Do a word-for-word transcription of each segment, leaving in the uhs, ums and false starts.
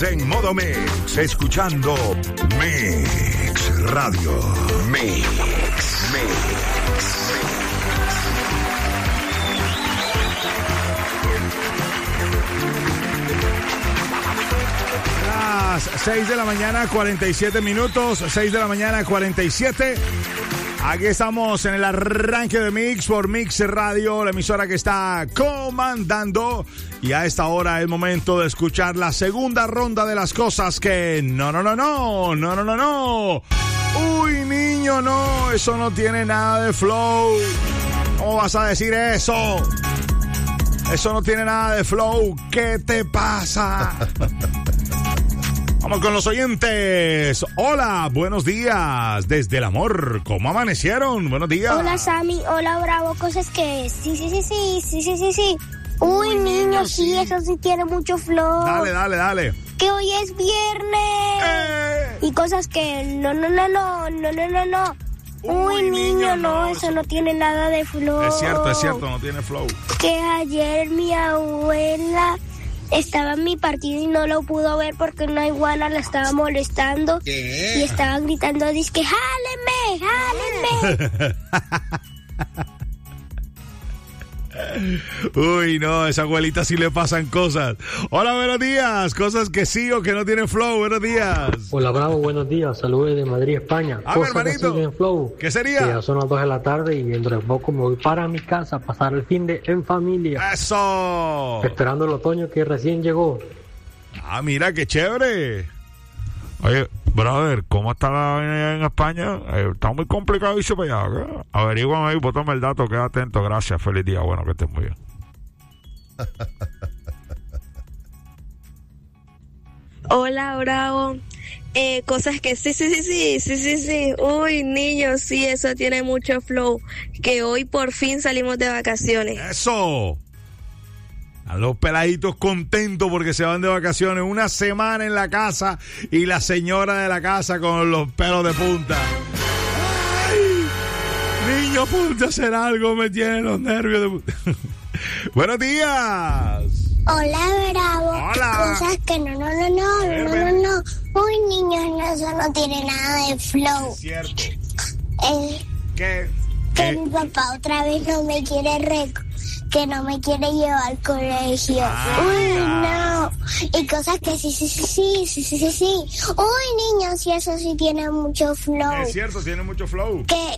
En modo Mix, escuchando Mix Radio. Mix, Mix. Las seis de la mañana, cuarenta y siete minutos. seis de la mañana, cuarenta y siete. Aquí estamos en el arranque de Mix por Mix Radio, la emisora que está comandando. Y a esta hora es momento de escuchar la segunda ronda de las cosas que no, no, no, no, no, no, no, no. Uy, niño, no, eso no tiene nada de flow. ¿Cómo vas a decir eso? Eso no tiene nada de flow. ¿Qué te pasa? Vamos con los oyentes. Hola, buenos días. Desde el amor, ¿cómo amanecieron? Buenos días. Hola, Sammy. Hola, Bravo. Cosas que sí, sí, sí, sí, sí, sí, sí, sí. Uy, Uy niño, sí, sí, eso sí tiene mucho flow. Dale, dale, dale. Que hoy es viernes. Eh. Y cosas que no, no, no, no, no, no, no, no. Uy, Uy niño, niño, no, eso, eso no tiene nada de flow. Es cierto, es cierto, no tiene flow. Que ayer mi abuela estaba en mi partido y no lo pudo ver porque una iguana la estaba molestando. ¿Qué? Y estaba gritando, dizque, ¡jáleme, jáleme! Uy, no, a esa abuelita sí le pasan cosas. Hola, buenos días. Cosas que sí o que no tienen flow. Buenos días. Hola, Bravo, buenos días. Saludos de Madrid, España. Ah, cosas hermanito. que sí tienen flow. ¿Qué sería? Que ya son las dos de la tarde y dentro de poco me voy para mi casa a pasar el fin de en familia. ¡Eso! Esperando el otoño que recién llegó. Ah, mira, qué chévere. Oye, brother, ¿cómo está la vaina allá en España? Eh, está muy complicado irse para allá. ¿Qué? Averíguame ahí, bótame el dato, queda atento. Gracias, feliz día. Bueno, que estés muy bien. Hola, Bravo. Eh, cosas que sí, sí, sí, sí, sí, sí, sí. Uy, niños, sí, eso tiene mucho flow. Que hoy por fin salimos de vacaciones. ¡Eso! A los peladitos contentos porque se van de vacaciones una semana en la casa y la señora de la casa con los pelos de punta. ¡Ay! Niño, ponte a hacer algo, me tienen los nervios de punta. Buenos días. Hola, Bravo. Hola. Cosas que no, no, no, no, no, no, no. Uy, niños, no, eso no tiene nada de flow. Es cierto. Eh, ¿Qué? Que ¿Qué? mi papá otra vez no me quiere rec... que no me quiere llevar al colegio. Ah. Uy, no. Y cosas que sí, sí, sí, sí, sí, sí, sí, sí. Uy, niños, y eso sí tiene mucho flow. Es cierto, tiene mucho flow. Que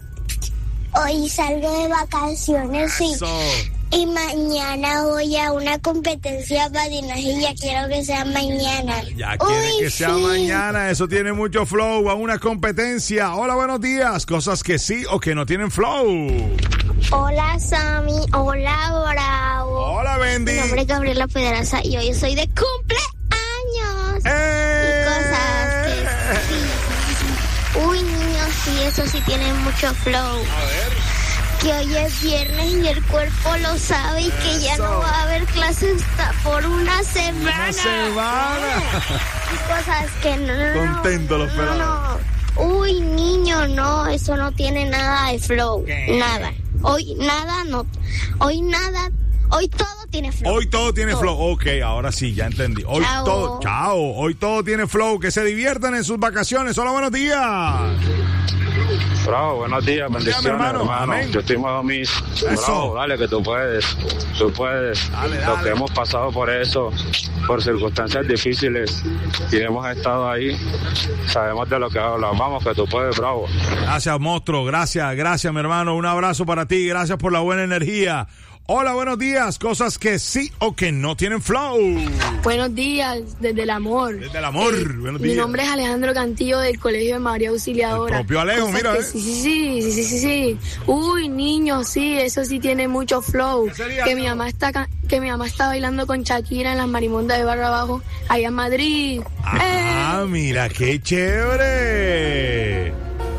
hoy salgo de vacaciones, sí. Eso. Y mañana voy a una competencia de patinaje y ya quiero que sea mañana. Ya quiere Uy, que sea sí. mañana, eso tiene mucho flow, a una competencia. Hola, buenos días, cosas que sí o que no tienen flow. Hola, Sammy. Hola, Bravo. Hola, Bendy. Mi nombre es Gabriela Pedraza y hoy soy de cumpleaños. ¡Eh! Y cosas que sí. Uy, niños, sí, eso sí tiene mucho flow. A ver. Que hoy es viernes y el cuerpo lo sabe y que ya no va a haber clases hasta por una semana. Una semana. Y cosas que no, no, no. Contento los pelados. No, no. Uy, niño, no, eso no tiene nada de flow. ¿Qué? Nada. Hoy nada, no. Hoy nada. Hoy todo tiene flow. Hoy todo tiene Todo. flow. Ok, ahora sí, ya entendí. Hoy Chao. todo, chao. Hoy todo tiene flow. Que se diviertan en sus vacaciones. Hola, buenos días. Bravo, buenos días, Buenos días, bendiciones, mi hermano. hermano. Amén. Yo estoy modo mis. Eso. Bravo, dale que tú puedes, tú puedes. Dale, Lo dale. que hemos pasado por eso, por circunstancias difíciles, y hemos estado ahí, sabemos de lo que hablamos. Vamos, que tú puedes, bravo. Gracias, monstruo. Gracias, gracias, mi hermano. Un abrazo para ti. Gracias por la buena energía. Hola, buenos días. Cosas que sí o que no tienen flow. Buenos días, desde el amor. Desde el amor. Eh, Buenos mi días. nombre es Alejandro Cantillo del Colegio de María Auxiliadora. El propio Alejo, Cosas mira, que eh. Sí, sí, sí, sí, sí, sí, sí. Uy, niños, sí, eso sí tiene mucho flow. ¿Qué sería, Que no? mi mamá está ca- que mi mamá está bailando con Shakira en las marimondas de Barra Abajo, allá en Madrid. Ah, ¡Eh! mira, qué chévere.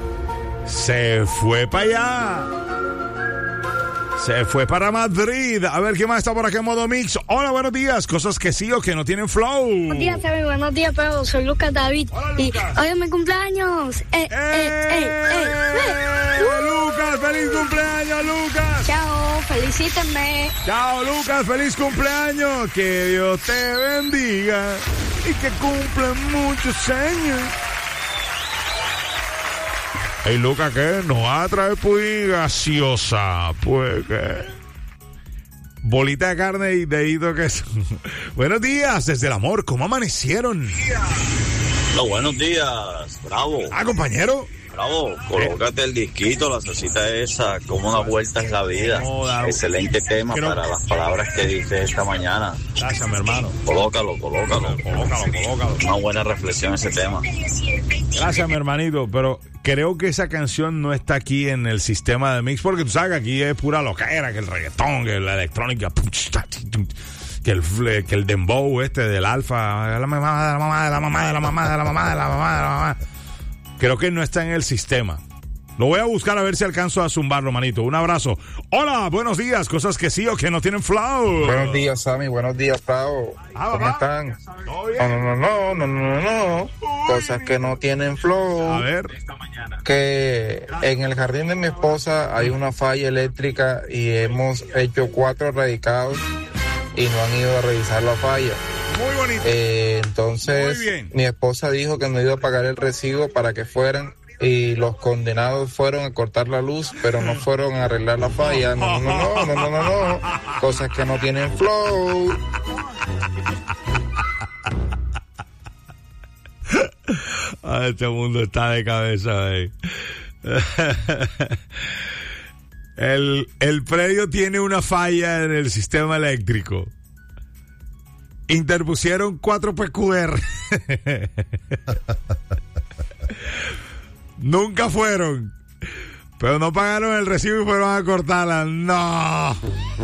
Se fue para allá. Se fue para Madrid. A ver, ¿qué más está por aquí en modo mix? Hola, buenos días. Cosas que sí o que no tienen flow. Buenos días, Sammy, buenos días, pero soy Lucas David. Hola, y Lucas. hoy es mi cumpleaños. ¡Eh, eh, eh, eh! ¡Eh! eh. Lucas, feliz cumpleaños, Lucas. Chao, felicítenme. Chao, Lucas, feliz cumpleaños. Que Dios te bendiga y que cumplan muchos años. Hey, Lucas, ¿qué? ¿Nos va a traer pudín gaseosa? Pues, ¿qué? Bolita de carne y dedito de queso. Buenos días, desde el amor, ¿cómo amanecieron? Los buenos días, bravo. Ah, compañero. Bravo, colócate el disquito, la salsita esa, como una vuelta es la vida. Joda. Excelente tema Creo... para las palabras que dices esta mañana. Gracias, mi hermano. Colócalo, colócalo. Colócalo, colócalo. Una buena reflexión ese tema. Gracias, mi hermanito, pero creo que esa canción no está aquí en el sistema de mix, porque tú sabes que aquí es pura loquera, que el reggaetón, que la electrónica, que el, que el dembow este del alfa, la mamá de la mamá de la mamá de la mamá de la mamá de la mamá de la mamá. Creo que no está en el sistema. Lo voy a buscar a ver si alcanzo a zumbarlo, manito. Un abrazo. Hola, buenos días. Cosas que sí o que no tienen flow. Buenos días, Sammy. Buenos días, Pau. Ah, ¿Cómo papá? están? No, no, no, no, no, no, no. Cosas que no tienen flow. A ver. Que en el jardín de mi esposa hay una falla eléctrica y hemos hecho cuatro radicados y no han ido a revisar la falla. Muy bonito. Eh, entonces, Muy bien. Mi esposa dijo que no iba a pagar el recibo para que fueran y los condenados fueron a cortar la luz, pero no fueron a arreglar la falla. No, no, no, no, no, no, no. Cosas que no tienen flow. Ah, este mundo está de cabeza, eh. El, el predio tiene una falla en el sistema eléctrico. Interpusieron cuatro P Q R. Nunca fueron. Pero no pagaron el recibo y fueron a cortarla. ¡No! Ah,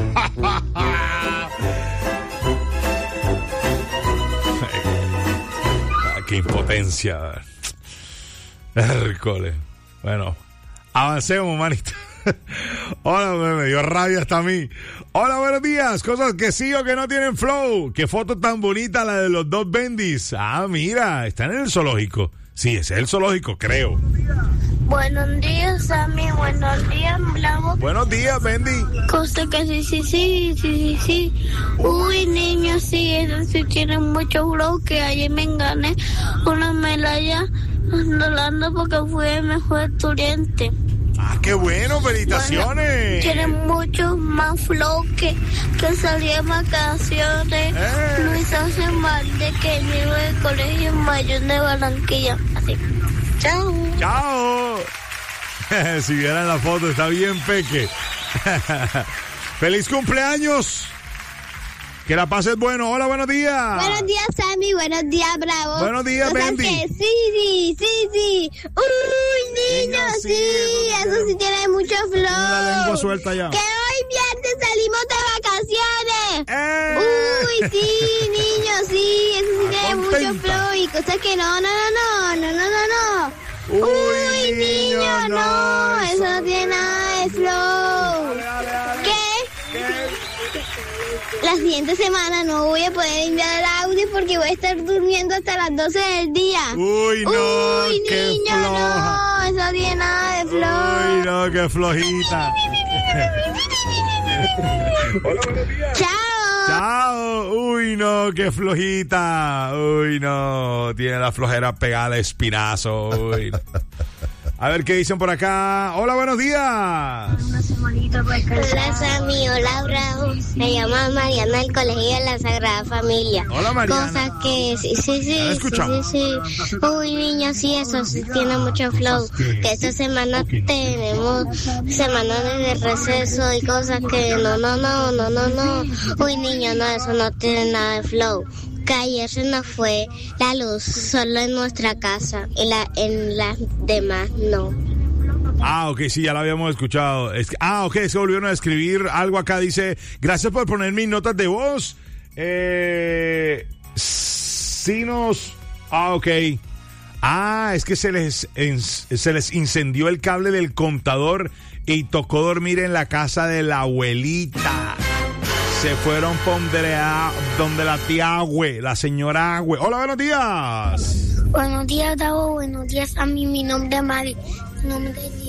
¡qué impotencia! Hércules. Bueno, avancemos, manito. Hola, me dio rabia hasta a mí. Hola, buenos días. Cosas que sí o que no tienen flow. Qué foto tan bonita la de los dos Bendis. Ah, mira, están en el zoológico. Sí, ese es el zoológico, creo. Buenos días, Sammy. Buenos días, Bravo. Buenos días, Bendy. Cosa que sí, sí, sí, sí, sí, sí. Uy, niños, sí, eso sí tiene mucho flow, que ayer me gané una medalla andando porque fui el mejor estudiante. Ah, qué bueno, felicitaciones. Bueno, tiene mucho más flow que, que salir de vacaciones. Eh. Luis hace más de que llevo el colegio mayor de Barranquilla. Así. Chao. Chao. Si vieran la foto, está bien peque. ¡Feliz cumpleaños! Que la pases bueno. Hola, buenos días. Buenos días, Sammy. Buenos días, Bravo. Buenos días, Bendy. Sí, sí, sí, sí. Uy, niños, sí, sí. eso Eso sí tiene mucho flow. La lengua suelta ya. Que hoy viernes salimos de vacaciones. ¡Eh! Uy, sí, niños, sí. Eso sí tiene Contenta. mucho flow. Y cosas que no, no, no, no, no, no, no. Uy, Uy, niños, niño, no. no, Eso no tiene nada de flow. ¿Qué? La siguiente semana no voy a poder enviar el audio porque voy a estar durmiendo hasta las doce del día. Uy, no, Uy, qué niño, floja. no, eso no tiene nada de flow. Uy, no, qué flojita. Chao. Chao. Uy, no, qué flojita. Uy, no, tiene la flojera pegada al espinazo. Uy. A ver qué dicen por acá. Hola, buenos días. Hola, Sammy, hola, Bravo. Me llamo Mariana del Colegio de la Sagrada Familia. Hola, Mariana. Cosas que sí, sí, sí, ¿Ya la sí, escuchamos? sí, sí. Uy, niños, sí, eso sí tiene mucho flow. Que esta semana tenemos semanas de receso y cosas que no, no, no, no, no, no. Uy, niños, no, eso no tiene nada de flow. Que ayer se nos fue la luz solo en nuestra casa y la, en las demás no. Ah, ok, sí, ya lo habíamos escuchado. Es que- ah, ok, se volvieron a escribir algo acá. Dice, gracias por poner mis notas de voz. Eh, sí nos... Ah, ok. Ah, es que se les, en- se les incendió el cable del contador y tocó dormir en la casa de la abuelita. Se fueron donde la, donde la tía Agüe, la señora Agüe. Hola, buenos días. Buenos días, Bravo. Buenos días, a mí. Mi nombre es Mari. Mi nombre es Diego.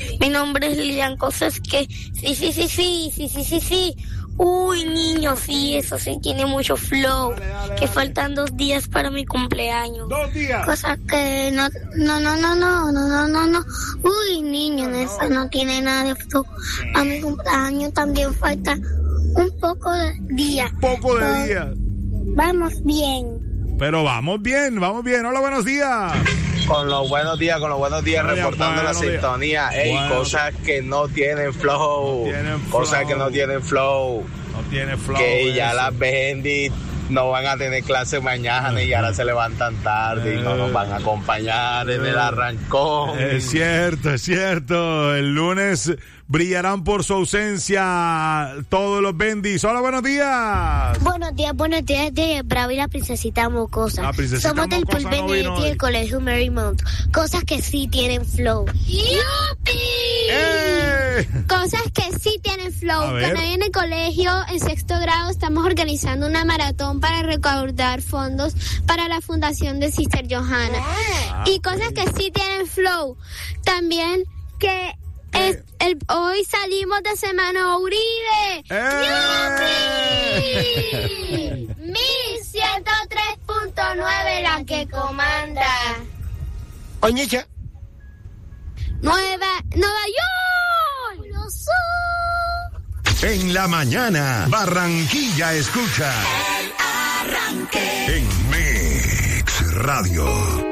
Mi nombre es Lilian, cosas que sí, sí, sí, sí, sí, sí, sí, sí. Uy, niño, sí, eso sí tiene mucho flow. Dale, dale, que dale. Faltan dos días para mi cumpleaños. Dos días. Cosas que no, no, no, no, no, no, no, no, no. Uy, niño, no, eso no tiene nada de flow. A mi cumpleaños también falta un poco de día. Un poco de Pero, día. Vamos bien. Pero vamos bien, vamos bien. Hola, buenos días. Con los buenos días, con los buenos días, Oye, reportando la días. sintonía. Ey, bueno, cosas que no tienen flow. No tienen flow. Cosas que no tienen flow. No tiene flow. Que eso. Ya las Bendy no van a tener clase mañana uh-huh. y ahora se levantan tarde uh-huh. y no nos van a acompañar uh-huh. en el arrancón. Es cierto, es cierto. El lunes brillarán por su ausencia todos los Bendis. Hola, buenos días. Buenos días, buenos días de Bravo y la princesita mocosa. La princesita Somos del mocosa Pulpen no y el colegio Marymount. Cosas que sí tienen flow. ¡Yupi! ¡Eh! Cosas que sí tienen flow. Cuando en el colegio, en sexto grado, estamos organizando una maratón para recaudar fondos para la fundación de Sister Johanna. Ah, y cosas que sí tienen flow. También que es, el, hoy salimos de Semana Uribe. ¡Eh! Mi ciento tres punto nueve, la que comanda. Oñecha. Nueva, Nueva York. No soy. En la mañana, Barranquilla escucha. El Arranque. En Mix Radio.